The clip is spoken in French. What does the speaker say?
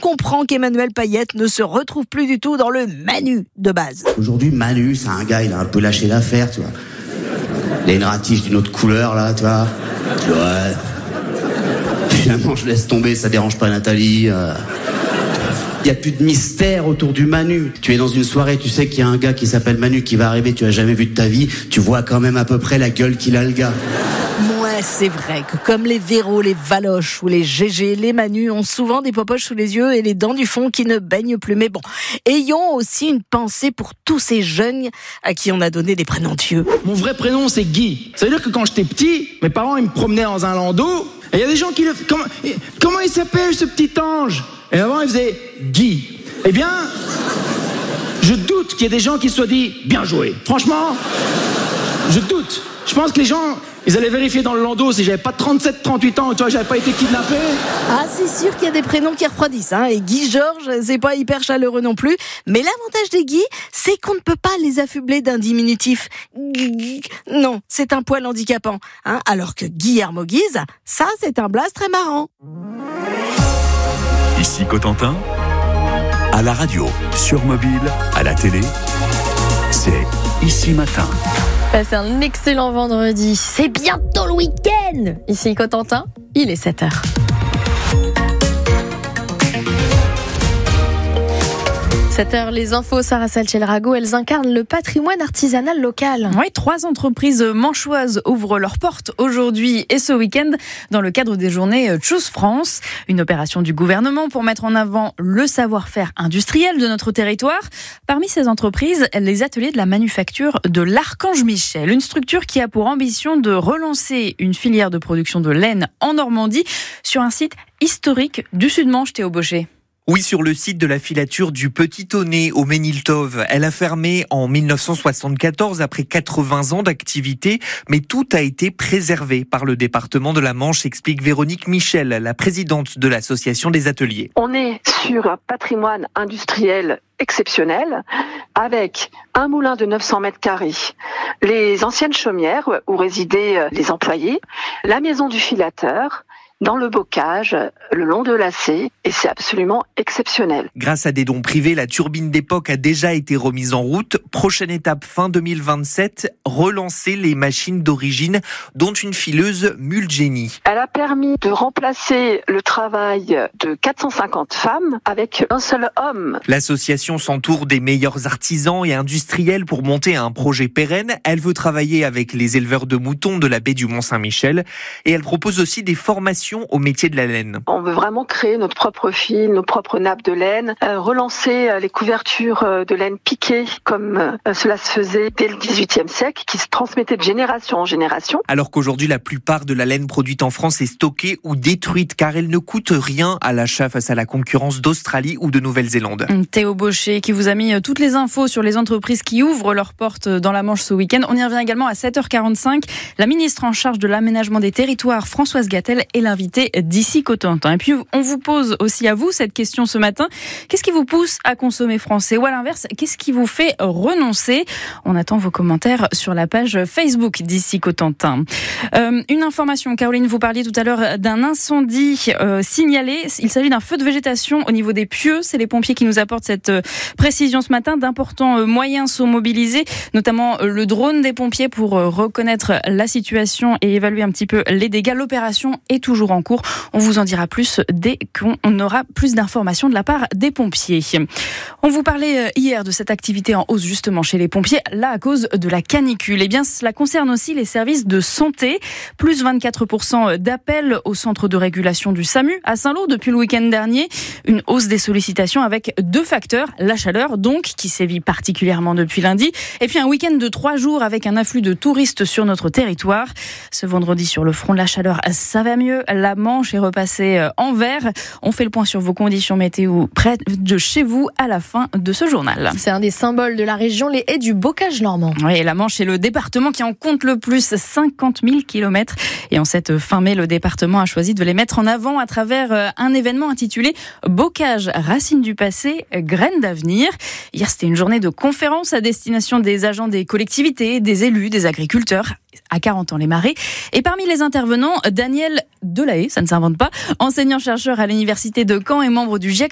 comprend qu'Emmanuel Payette ne se retrouve plus du tout dans le Manu de base. Aujourd'hui, Manu, c'est un gars, il a un peu lâché l'affaire, tu vois. Il a une ratiche d'une autre couleur, là, tu vois. Ouais. Finalement, je laisse tomber, ça dérange pas Nathalie. Il n'y a plus de mystère autour du Manu. Tu es dans une soirée, tu sais qu'il y a un gars qui s'appelle Manu qui va arriver, tu l'as jamais vu de ta vie, tu vois quand même à peu près la gueule qu'il a, le gars. Ouais, c'est vrai que comme les Véros, les Valoches ou les GG, les Manu ont souvent des popoches sous les yeux et les dents du fond qui ne baignent plus. Mais bon, ayons aussi une pensée pour tous ces jeunes à qui on a donné des prénoms dieux. Mon vrai prénom, c'est Guy. Ça veut dire que quand j'étais petit, mes parents, ils me promenaient dans un landau, et il y a des gens qui le... Comment il s'appelle, ce petit ange ? Et avant, il faisait Guy. Eh bien, je doute qu'il y ait des gens qui se soient dit « bien joué ». Franchement, je doute. Je pense que les gens, ils allaient vérifier dans le landau si j'avais pas 37, 38 ans, tu vois, j'avais pas été kidnappé. Ah, c'est sûr qu'il y a des prénoms qui refroidissent, hein. Et Guy Georges, c'est pas hyper chaleureux non plus. Mais l'avantage des Guy, c'est qu'on ne peut pas les affubler d'un diminutif. Non, c'est un poil handicapant, hein. Alors que Guillermo Guise, ça, c'est un blaze très marrant. Ici Cotentin, à la radio, sur mobile, à la télé, c'est Ici Matin. C'est un excellent vendredi. C'est bientôt le week-end. Ici Cotentin, il est 7h. 7h, les infos, Sarah Salchel-Rago, elles incarnent le patrimoine artisanal local. Oui, 3 entreprises manchoises ouvrent leurs portes aujourd'hui et ce week-end dans le cadre des journées Choose France, une opération du gouvernement pour mettre en avant le savoir-faire industriel de notre territoire. Parmi ces entreprises, les ateliers de la manufacture de l'Archange Michel, une structure qui a pour ambition de relancer une filière de production de laine en Normandie sur un site historique du Sud-Manche, Théo Baucher. Oui, sur le site de la filature du Petit Tonnet au Méniltov. Elle a fermé en 1974 après 80 ans d'activité, mais tout a été préservé par le département de la Manche, explique Véronique Michel, la présidente de l'association des ateliers. On est sur un patrimoine industriel exceptionnel, avec un moulin de 900 mètres carrés, les anciennes chaumières où résidaient les employés, la maison du filateur, dans le bocage, le long de lacet, et c'est absolument exceptionnel. Grâce à des dons privés, la turbine d'époque a déjà été remise en route. Prochaine étape, fin 2027, relancer les machines d'origine, dont une fileuse Mulgeny. Elle a permis de remplacer le travail de 450 femmes avec un seul homme. L'association s'entoure des meilleurs artisans et industriels pour monter un projet pérenne. Elle veut travailler avec les éleveurs de moutons de la baie du Mont-Saint-Michel et elle propose aussi des formations au métier de la laine. On veut vraiment créer notre propre fil, nos propres nappes de laine, relancer les couvertures de laine piquée comme cela se faisait dès le XVIIIe siècle, qui se transmettait de génération en génération. Alors qu'aujourd'hui, la plupart de la laine produite en France est stockée ou détruite car elle ne coûte rien à l'achat face à la concurrence d'Australie ou de Nouvelle-Zélande. Théo Baucher qui vous a mis toutes les infos sur les entreprises qui ouvrent leurs portes dans la Manche ce week-end. On y revient également à 7h45. La ministre en charge de l'aménagement des territoires, Françoise Gatel, est l'invitée d'Ici Cotentin. Et puis, on vous pose aussi à vous cette question ce matin. Qu'est-ce qui vous pousse à consommer français? Ou à l'inverse, qu'est-ce qui vous fait renoncer? On attend vos commentaires sur la page Facebook d'Ici Cotentin. Une information, Caroline, vous parliez tout à l'heure d'un incendie signalé. Il s'agit d'un feu de végétation au niveau des pieux. C'est les pompiers qui nous apportent cette précision ce matin. D'importants moyens sont mobilisés, notamment le drone des pompiers pour reconnaître la situation et évaluer un petit peu les dégâts. L'opération est toujours en cours. On vous en dira plus dès qu'on aura plus d'informations de la part des pompiers. On vous parlait hier de cette activité en hausse justement chez les pompiers, là à cause de la canicule. Eh bien, cela concerne aussi les services de santé. Plus 24% d'appels au centre de régulation du SAMU à Saint-Lô depuis le week-end dernier. Une hausse des sollicitations avec 2 facteurs. La chaleur, donc, qui sévit particulièrement depuis lundi. Et puis un week-end de 3 jours avec un afflux de touristes sur notre territoire. Ce vendredi, sur le front de la chaleur, ça va mieux. La Manche est repassée en vert. On fait le point sur vos conditions météo près de chez vous à la fin de ce journal. C'est un des symboles de la région, les haies du bocage normand. Oui, la Manche est le département qui en compte le plus, 50 000 kilomètres. Et en cette fin mai, le département a choisi de les mettre en avant à travers un événement intitulé Bocage, racines du passé, graines d'avenir. Hier, c'était une journée de conférence à destination des agents des collectivités, des élus, des agriculteurs. À 40 ans les Marais. Et parmi les intervenants, Daniel Delahaye, ça ne s'invente pas, enseignant-chercheur à l'université de Caen et membre du GIEC